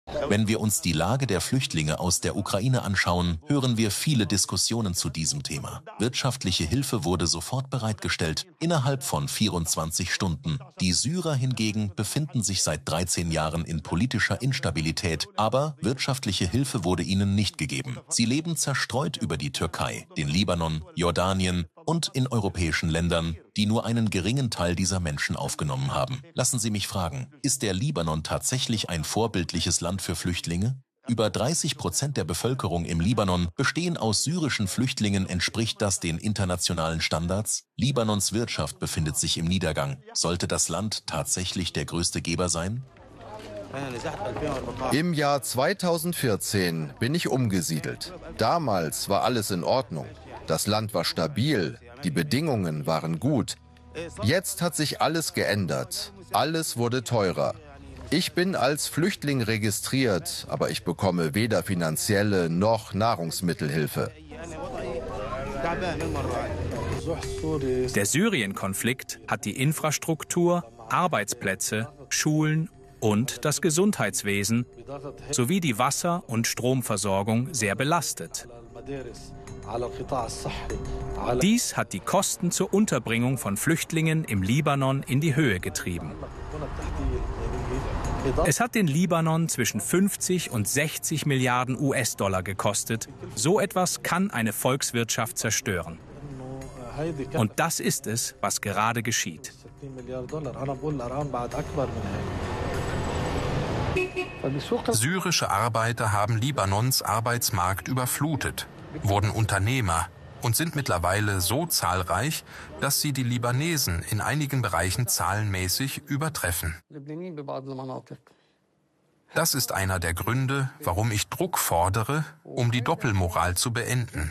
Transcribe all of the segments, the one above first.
Wenn wir uns die Lage der Flüchtlinge aus der Ukraine anschauen, hören wir viele Diskussionen zu diesem Thema. Wirtschaftliche Hilfe wurde sofort bereitgestellt, innerhalb von 24 Stunden. Die Syrer hingegen befinden sich seit 13 Jahren in politischer Instabilität, aber wirtschaftliche Hilfe wurde ihnen nicht gegeben. Sie leben zerstreut über die Türkei, den Libanon, Jordanien und in europäischen Ländern, die nur einen geringen Teil dieser Menschen aufgenommen haben. Lassen Sie mich fragen, ist der Libanon tatsächlich ein vorbildliches Land für Flüchtlinge? Über 30% der Bevölkerung im Libanon bestehen aus syrischen Flüchtlingen. Entspricht das den internationalen Standards? Libanons Wirtschaft befindet sich im Niedergang. Sollte das Land tatsächlich der größte Geber sein? Im Jahr 2014 bin ich umgesiedelt. Damals war alles in Ordnung. Das Land war stabil, die Bedingungen waren gut. Jetzt hat sich alles geändert. Alles wurde teurer. Ich bin als Flüchtling registriert, aber ich bekomme weder finanzielle noch Nahrungsmittelhilfe. Der Syrien-Konflikt hat die Infrastruktur, Arbeitsplätze, Schulen und das Gesundheitswesen sowie die Wasser- und Stromversorgung sehr belastet. Dies hat die Kosten zur Unterbringung von Flüchtlingen im Libanon in die Höhe getrieben. Es hat den Libanon zwischen 50 und 60 Milliarden US-Dollar gekostet. So etwas kann eine Volkswirtschaft zerstören. Und das ist es, was gerade geschieht. Syrische Arbeiter haben Libanons Arbeitsmarkt überflutet, wurden Unternehmer und sind mittlerweile so zahlreich, dass sie die Libanesen in einigen Bereichen zahlenmäßig übertreffen. Das ist einer der Gründe, warum ich Druck fordere, um die Doppelmoral zu beenden.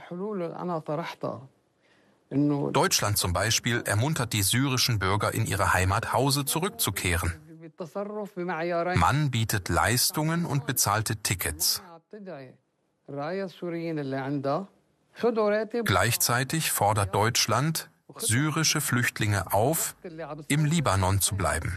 Deutschland zum Beispiel ermuntert die syrischen Bürger, in ihre Heimathause zurückzukehren. Man bietet Leistungen und bezahlte Tickets. Gleichzeitig fordert Deutschland syrische Flüchtlinge auf, im Libanon zu bleiben.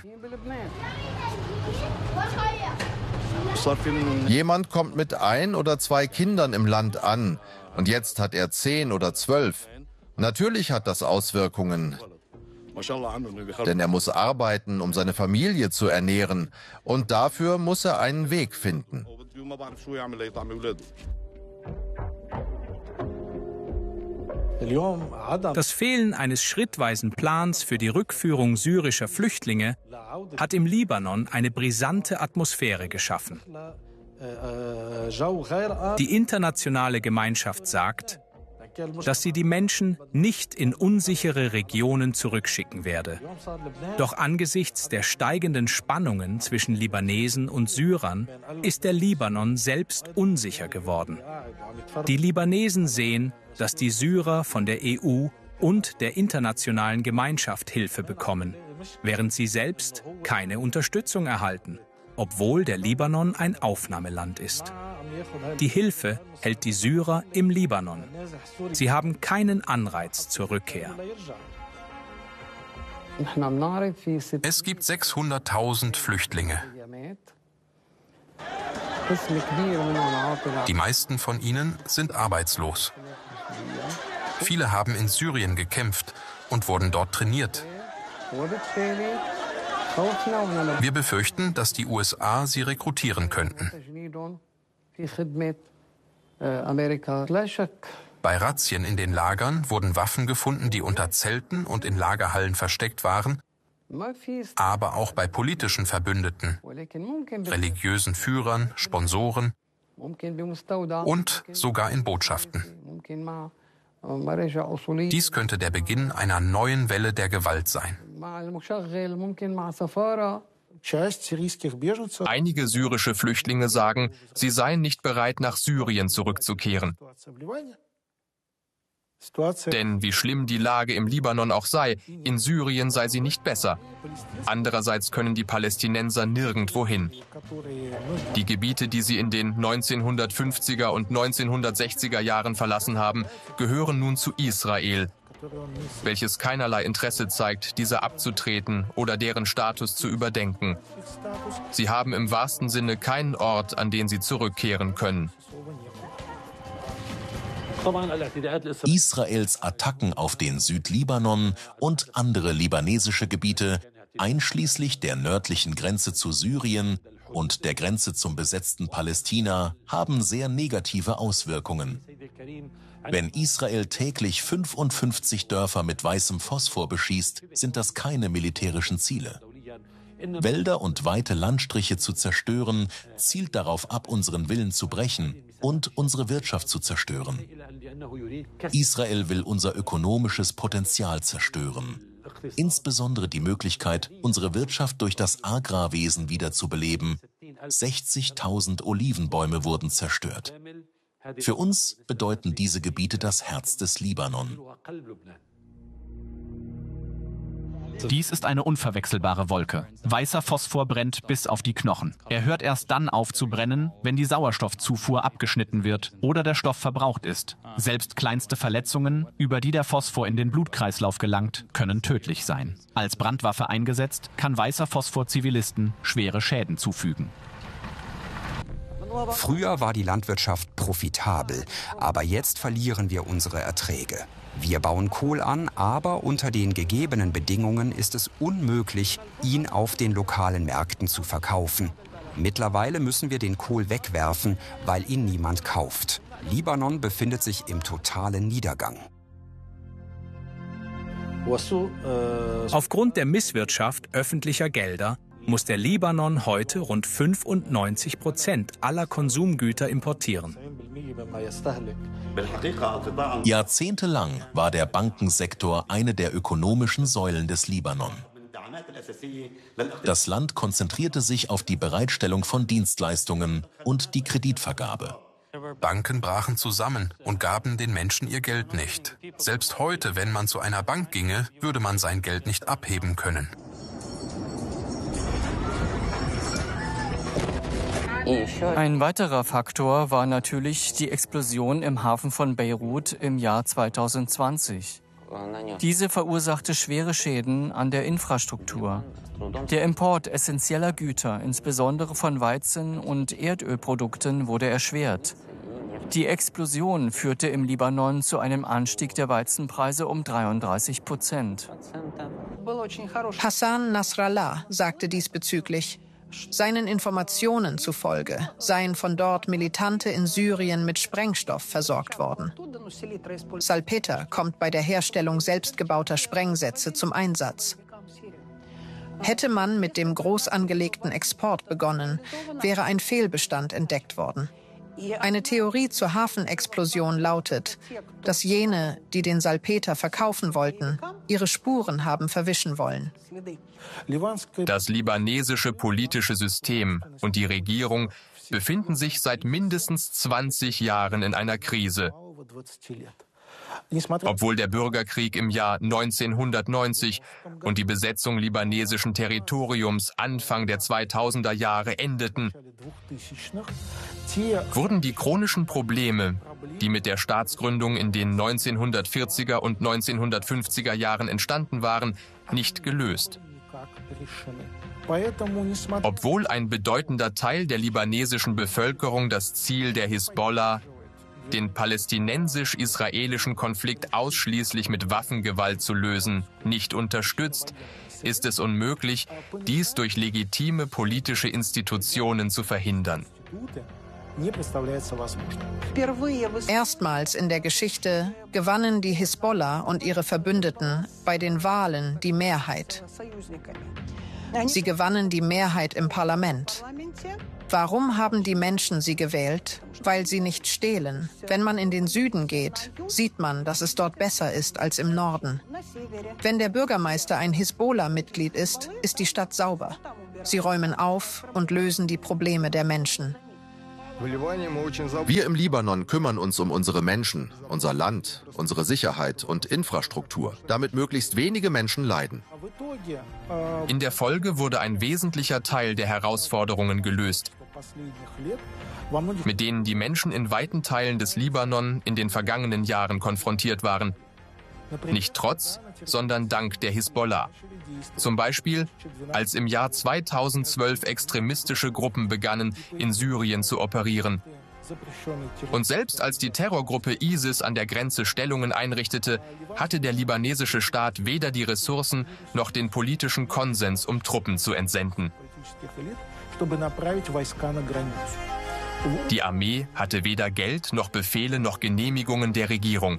Jemand kommt mit 1 oder 2 Kindern im Land an und jetzt hat er 10 oder 12. Natürlich hat das Auswirkungen, denn er muss arbeiten, um seine Familie zu ernähren, und dafür muss er einen Weg finden. Das Fehlen eines schrittweisen Plans für die Rückführung syrischer Flüchtlinge hat im Libanon eine brisante Atmosphäre geschaffen. Die internationale Gemeinschaft sagt, dass sie die Menschen nicht in unsichere Regionen zurückschicken werde. Doch angesichts der steigenden Spannungen zwischen Libanesen und Syrern ist der Libanon selbst unsicher geworden. Die Libanesen sehen, dass die Syrer von der EU und der internationalen Gemeinschaft Hilfe bekommen, während sie selbst keine Unterstützung erhalten, obwohl der Libanon ein Aufnahmeland ist. Die Hilfe hält die Syrer im Libanon. Sie haben keinen Anreiz zur Rückkehr. Es gibt 600.000 Flüchtlinge. Die meisten von ihnen sind arbeitslos. Viele haben in Syrien gekämpft und wurden dort trainiert. Wir befürchten, dass die USA sie rekrutieren könnten. Bei Razzien in den Lagern wurden Waffen gefunden, die unter Zelten und in Lagerhallen versteckt waren, aber auch bei politischen Verbündeten, religiösen Führern, Sponsoren und sogar in Botschaften. Dies könnte der Beginn einer neuen Welle der Gewalt sein. Einige syrische Flüchtlinge sagen, sie seien nicht bereit, nach Syrien zurückzukehren. Denn wie schlimm die Lage im Libanon auch sei, in Syrien sei sie nicht besser. Andererseits können die Palästinenser nirgendwo hin. Die Gebiete, die sie in den 1950er und 1960er Jahren verlassen haben, gehören nun zu Israel, welches keinerlei Interesse zeigt, diese abzutreten oder deren Status zu überdenken. Sie haben im wahrsten Sinne keinen Ort, an den sie zurückkehren können. Israels Attacken auf den Südlibanon und andere libanesische Gebiete, einschließlich der nördlichen Grenze zu Syrien und der Grenze zum besetzten Palästina, haben sehr negative Auswirkungen. Wenn Israel täglich 55 Dörfer mit weißem Phosphor beschießt, sind das keine militärischen Ziele. Wälder und weite Landstriche zu zerstören, zielt darauf ab, unseren Willen zu brechen und unsere Wirtschaft zu zerstören. Israel will unser ökonomisches Potenzial zerstören. Insbesondere die Möglichkeit, unsere Wirtschaft durch das Agrarwesen wiederzubeleben. 60.000 Olivenbäume wurden zerstört. Für uns bedeuten diese Gebiete das Herz des Libanon. Dies ist eine unverwechselbare Wolke. Weißer Phosphor brennt bis auf die Knochen. Er hört erst dann auf zu brennen, wenn die Sauerstoffzufuhr abgeschnitten wird oder der Stoff verbraucht ist. Selbst kleinste Verletzungen, über die der Phosphor in den Blutkreislauf gelangt, können tödlich sein. Als Brandwaffe eingesetzt, kann weißer Phosphor Zivilisten schwere Schäden zufügen. Früher war die Landwirtschaft profitabel, aber jetzt verlieren wir unsere Erträge. Wir bauen Kohl an, aber unter den gegebenen Bedingungen ist es unmöglich, ihn auf den lokalen Märkten zu verkaufen. Mittlerweile müssen wir den Kohl wegwerfen, weil ihn niemand kauft. Libanon befindet sich im totalen Niedergang. Aufgrund der Misswirtschaft öffentlicher Gelder muss der Libanon heute rund 95% aller Konsumgüter importieren. Jahrzehntelang war der Bankensektor eine der ökonomischen Säulen des Libanon. Das Land konzentrierte sich auf die Bereitstellung von Dienstleistungen und die Kreditvergabe. Banken brachen zusammen und gaben den Menschen ihr Geld nicht. Selbst heute, wenn man zu einer Bank ginge, würde man sein Geld nicht abheben können. Ein weiterer Faktor war natürlich die Explosion im Hafen von Beirut im Jahr 2020. Diese verursachte schwere Schäden an der Infrastruktur. Der Import essentieller Güter, insbesondere von Weizen- und Erdölprodukten, wurde erschwert. Die Explosion führte im Libanon zu einem Anstieg der Weizenpreise um 33%. Hassan Nasrallah sagte diesbezüglich: Seinen Informationen zufolge seien von dort Militante in Syrien mit Sprengstoff versorgt worden. Salpeter kommt bei der Herstellung selbstgebauter Sprengsätze zum Einsatz. Hätte man mit dem groß angelegten Export begonnen, wäre ein Fehlbestand entdeckt worden. Eine Theorie zur Hafenexplosion lautet, dass jene, die den Salpeter verkaufen wollten, ihre Spuren haben verwischen wollen. Das libanesische politische System und die Regierung befinden sich seit mindestens 20 Jahren in einer Krise. Obwohl der Bürgerkrieg im Jahr 1990 und die Besetzung libanesischen Territoriums Anfang der 2000er Jahre endeten, wurden die chronischen Probleme, die mit der Staatsgründung in den 1940er und 1950er Jahren entstanden waren, nicht gelöst. Obwohl ein bedeutender Teil der libanesischen Bevölkerung das Ziel der Hisbollah, den palästinensisch-israelischen Konflikt ausschließlich mit Waffengewalt zu lösen, nicht unterstützt, ist es unmöglich, dies durch legitime politische Institutionen zu verhindern. Erstmals in der Geschichte gewannen die Hisbollah und ihre Verbündeten bei den Wahlen die Mehrheit. Sie gewannen die Mehrheit im Parlament. Warum haben die Menschen sie gewählt? Weil sie nicht stehlen. Wenn man in den Süden geht, sieht man, dass es dort besser ist als im Norden. Wenn der Bürgermeister ein Hisbollah-Mitglied ist, ist die Stadt sauber. Sie räumen auf und lösen die Probleme der Menschen. Wir im Libanon kümmern uns um unsere Menschen, unser Land, unsere Sicherheit und Infrastruktur, damit möglichst wenige Menschen leiden. In der Folge wurde ein wesentlicher Teil der Herausforderungen gelöst, mit denen die Menschen in weiten Teilen des Libanon in den vergangenen Jahren konfrontiert waren. Nicht trotz, sondern dank der Hisbollah. Zum Beispiel, als im Jahr 2012 extremistische Gruppen begannen, in Syrien zu operieren. Und selbst als die Terrorgruppe ISIS an der Grenze Stellungen einrichtete, hatte der libanesische Staat weder die Ressourcen noch den politischen Konsens, um Truppen zu entsenden. Die Armee hatte weder Geld noch Befehle noch Genehmigungen der Regierung.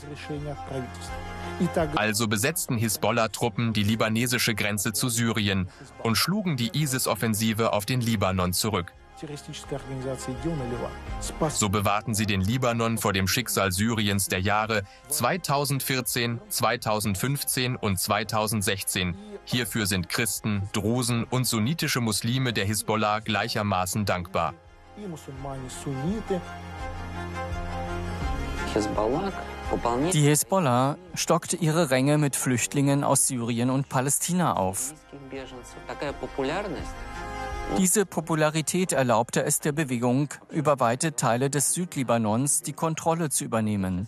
Also besetzten Hisbollah-Truppen die libanesische Grenze zu Syrien und schlugen die ISIS-Offensive auf den Libanon zurück. So bewahrten sie den Libanon vor dem Schicksal Syriens der Jahre 2014, 2015 und 2016. Hierfür sind Christen, Drusen und sunnitische Muslime der Hisbollah gleichermaßen dankbar. Die Hisbollah stockte ihre Ränge mit Flüchtlingen aus Syrien und Palästina auf. Diese Popularität erlaubte es der Bewegung, über weite Teile des Südlibanons die Kontrolle zu übernehmen.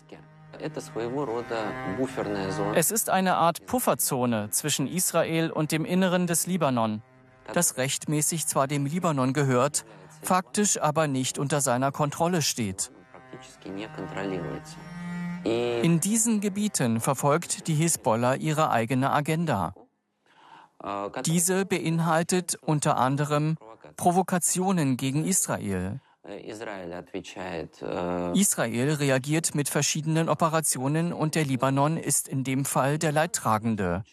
Es ist eine Art Pufferzone zwischen Israel und dem Inneren des Libanon, das rechtmäßig zwar dem Libanon gehört, faktisch aber nicht unter seiner Kontrolle steht. In diesen Gebieten verfolgt die Hisbollah ihre eigene Agenda. Diese beinhaltet unter anderem Provokationen gegen Israel. Israel reagiert mit verschiedenen Operationen und der Libanon ist in dem Fall der Leidtragende.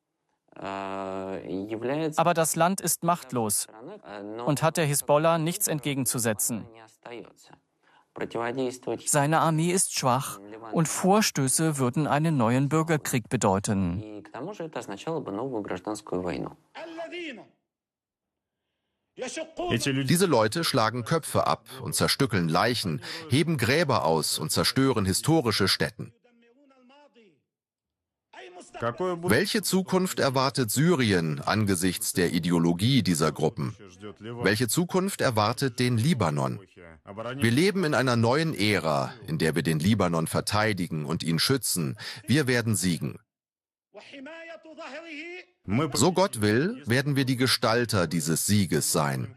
Aber das Land ist machtlos und hat der Hisbollah nichts entgegenzusetzen. Seine Armee ist schwach und Vorstöße würden einen neuen Bürgerkrieg bedeuten. Diese Leute schlagen Köpfe ab und zerstückeln Leichen, heben Gräber aus und zerstören historische Stätten. Welche Zukunft erwartet Syrien angesichts der Ideologie dieser Gruppen? Welche Zukunft erwartet den Libanon? Wir leben in einer neuen Ära, in der wir den Libanon verteidigen und ihn schützen. Wir werden siegen. So Gott will, werden wir die Gestalter dieses Sieges sein.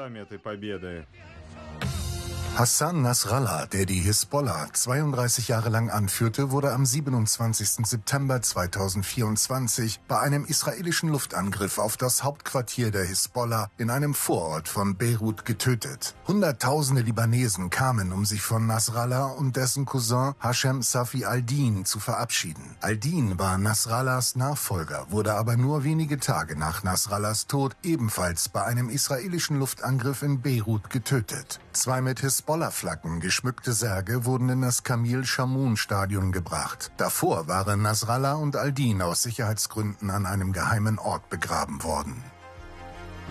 Hassan Nasrallah, der die Hisbollah 32 Jahre lang anführte, wurde am 27. September 2024 bei einem israelischen Luftangriff auf das Hauptquartier der Hisbollah in einem Vorort von Beirut getötet. Hunderttausende Libanesen kamen, um sich von Nasrallah und dessen Cousin Hashem Safi al-Din zu verabschieden. Al-Din war Nasrallahs Nachfolger, wurde aber nur wenige Tage nach Nasrallahs Tod ebenfalls bei einem israelischen Luftangriff in Beirut getötet. Zwei mit Hisbollah-Flaggen geschmückte Särge wurden in das Kamil-Shamoun-Stadion gebracht. Davor waren Nasrallah und al-Din aus Sicherheitsgründen an einem geheimen Ort begraben worden.